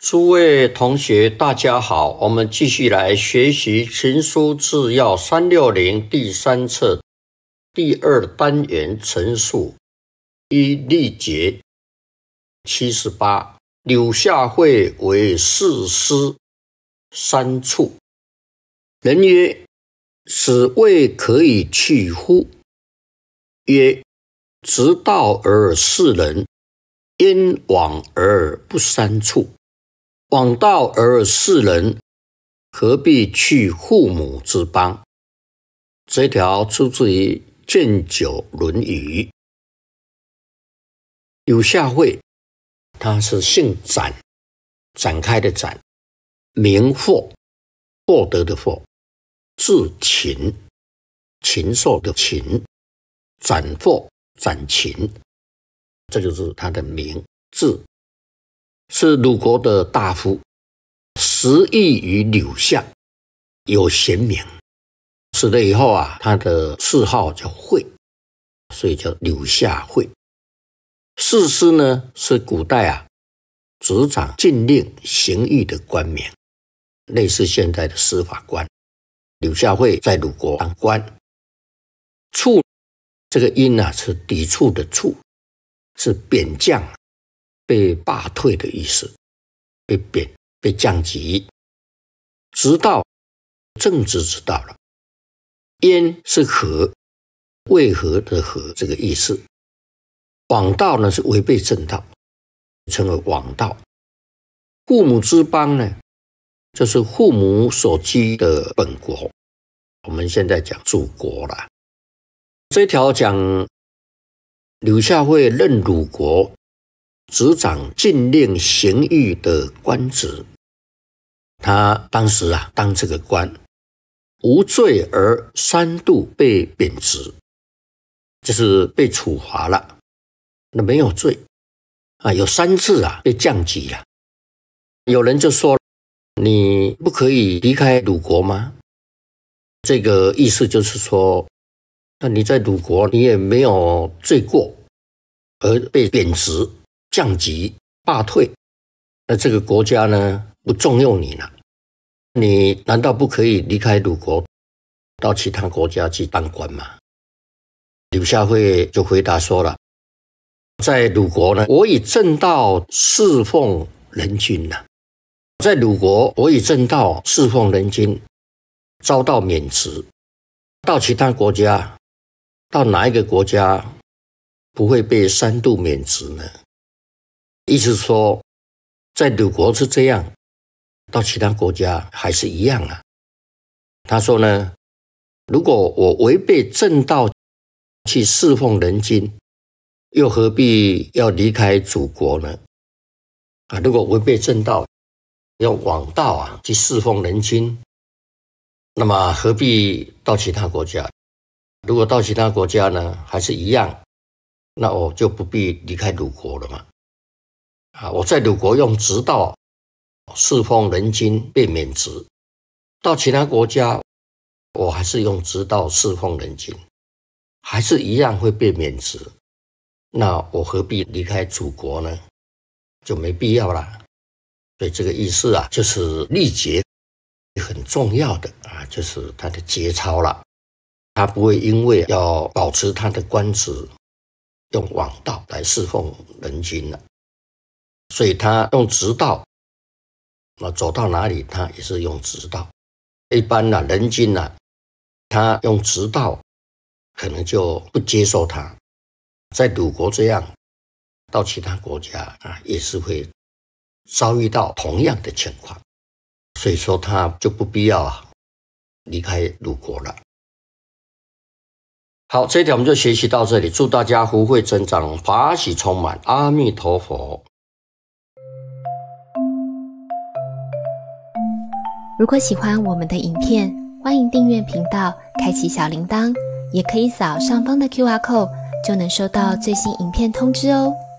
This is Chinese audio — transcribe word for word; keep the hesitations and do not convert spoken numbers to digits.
诸位同学大家好，我们继续来学习群书治要三六零第三册第二单元陈述一例节七十八，柳下惠为士师三处。人曰：此谓可以去乎？曰：直道而事人，焉往而不三处？往道而事人，何必去父母之邦？这条出自于卷九《论语》。柳下惠，他是姓展，展开的展，名获，获得的获，字禽，禽兽的禽，展获，展禽，这就是他的名字。是鲁国的大夫，食邑于柳下，有贤名。死了以后啊，他的谥号叫惠，所以叫柳下惠。士师呢，是古代啊执掌禁令刑狱的官名，类似现在的司法官。柳下惠在鲁国当官。处这个音啊，是抵触的触，是贬降，被罢退的意思，被贬，被降级。直道，正直之道了。焉是何，为何的何这个意思。枉道呢，是违背正道，称为枉道。父母之邦呢，就是父母所居的本国，我们现在讲祖国了。这条讲柳下惠任鲁国执掌禁令刑狱的官职，他当时啊当这个官，无罪而三度被贬职，就是被处罚了，那没有罪啊，有三次啊被降级了。有人就说，你不可以离开鲁国吗？这个意思就是说，那你在鲁国你也没有罪过，而被贬职降级罢退，那这个国家呢不重用你了，你难道不可以离开鲁国到其他国家去当官吗？柳下惠就回答说了，在鲁国呢，我以正道侍奉人君了，在鲁国我以正道侍奉人君，遭到免职，到其他国家，到哪一个国家不会被三度免职呢？意思说，在鲁国是这样，到其他国家还是一样啊。他说呢，如果我违背正道去侍奉人君，又何必要离开祖国呢？啊，如果违背正道，要枉道啊去侍奉人君，那么何必到其他国家？如果到其他国家呢，还是一样，那我就不必离开鲁国了嘛。啊，我在鲁国用直道侍奉人君被免职，到其他国家我还是用直道侍奉人君，还是一样会被免职，那我何必离开祖国呢？就没必要啦。所以这个意思啊，就是历节很重要的啊，就是他的节操了。他不会因为要保持他的官职，用枉道来侍奉人君了。所以他用直道，走到哪里他也是用直道。一般啊，人君啊，他用直道可能就不接受他。在鲁国这样，到其他国家啊，也是会遭遇到同样的情况。所以说他就不必要离开鲁国了。好，这一条我们就学习到这里，祝大家福慧增长，法喜充满，阿弥陀佛。 如果喜欢我们的影片，欢迎订阅频道，开启小铃铛，也可以扫上方的 Q R code， 就能收到最新影片通知哦。